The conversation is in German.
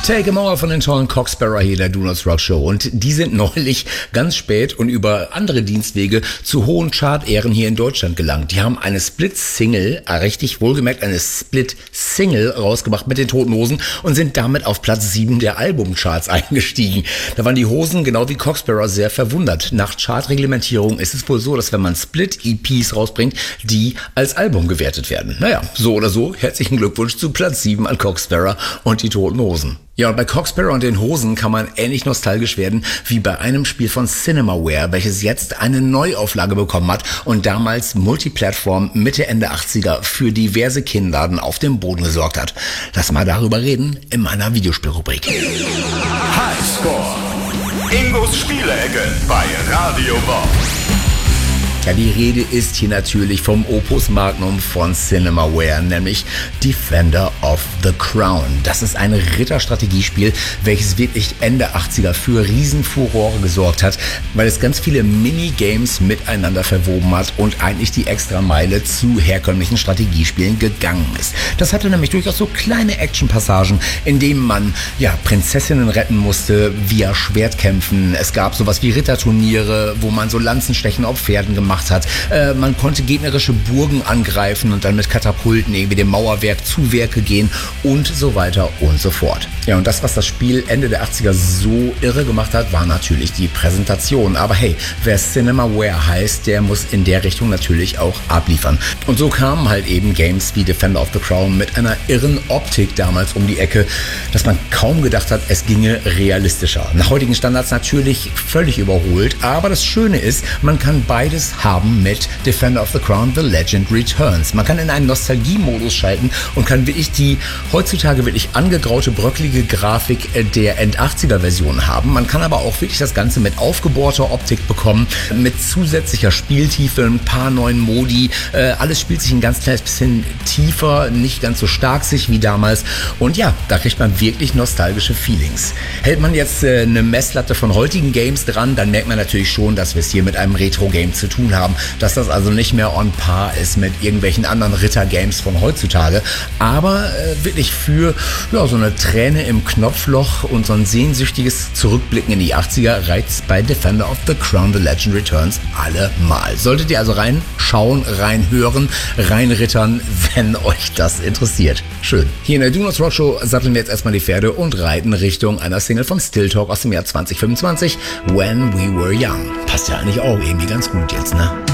Take 'em All von den tollen Cock Sparrer hier, der Do Not Rock Show. Und die sind neulich ganz spät und über andere Dienstwege zu hohen Chart-Ehren hier in Deutschland gelangt. Die haben eine Split-Single, richtig wohlgemerkt eine Split-Single rausgebracht mit den Toten Hosen und sind damit auf Platz 7 der Albumcharts eingestiegen. Da waren die Hosen, genau wie Cock Sparrer, sehr verwundert. Nach Chartreglementierung ist es wohl so, dass wenn man Split-EPs rausbringt, die als Album gewertet werden. Naja, so oder so, herzlichen Glückwunsch zu Platz 7 an Cock Sparrer und die Toten Hosen. Ja, und bei Cock Sparrer und den Hosen kann man ähnlich nostalgisch werden wie bei einem Spiel von Cinemaware, welches jetzt eine Neuauflage bekommen hat und damals Multiplattform Mitte, Ende 80er für diverse Kinnladen auf dem Boden gesorgt hat. Lass mal darüber reden in meiner Videospielrubrik. Highscore. Ingos Spielecke bei Radio Bob. Ja, die Rede ist hier natürlich vom Opus Magnum von Cinemaware, nämlich Defender of the Crown. Das ist ein Ritterstrategiespiel, welches wirklich Ende 80er für Riesenfurore gesorgt hat, weil es ganz viele Minigames miteinander verwoben hat und eigentlich die Extrameile zu herkömmlichen Strategiespielen gegangen ist. Das hatte nämlich durchaus so kleine Actionpassagen, in denen man Prinzessinnen retten musste via Schwertkämpfen. Es gab sowas wie Ritterturniere, wo man so Lanzenstechen auf Pferden gemacht hat. Man konnte gegnerische Burgen angreifen und dann mit Katapulten irgendwie dem Mauerwerk zu Werke gehen und so weiter und so fort. Ja, und das, was das Spiel Ende der 80er so irre gemacht hat, war natürlich die Präsentation. Aber hey, wer Cinemaware heißt, der muss in der Richtung natürlich auch abliefern. Und so kamen halt eben Games wie Defender of the Crown mit einer irren Optik damals um die Ecke, dass man kaum gedacht hat, es ginge realistischer. Nach heutigen Standards natürlich völlig überholt, aber das Schöne ist, man kann beides haben mit Defender of the Crown The Legend Returns. Man kann in einen Nostalgie-Modus schalten und kann wirklich die heutzutage wirklich angegraute, bröckelige Grafik der End-80er-Version haben. Man kann aber auch wirklich das Ganze mit aufgebohrter Optik bekommen, mit zusätzlicher Spieltiefe, ein paar neuen Modi. Alles spielt sich ein ganz kleines bisschen tiefer, nicht ganz so stark sich wie damals. Und ja, da kriegt man wirklich nostalgische Feelings. Hält man jetzt eine Messlatte von heutigen Games dran, dann merkt man natürlich schon, dass wir es hier mit einem Retro-Game zu tun haben, dass das also nicht mehr on par ist mit irgendwelchen anderen Ritter-Games von heutzutage, aber wirklich für so eine Träne im Knopfloch und so ein sehnsüchtiges Zurückblicken in die 80er reizt bei Defender of the Crown The Legend Returns allemal. Solltet ihr also reinschauen, reinhören, reinrittern, wenn euch das interessiert. Schön. Hier in der Do Not Rock Show satteln wir jetzt erstmal die Pferde und reiten Richtung einer Single von Still Talk aus dem Jahr 2025, When We Were Young. Passt ja eigentlich auch irgendwie ganz gut jetzt, ne?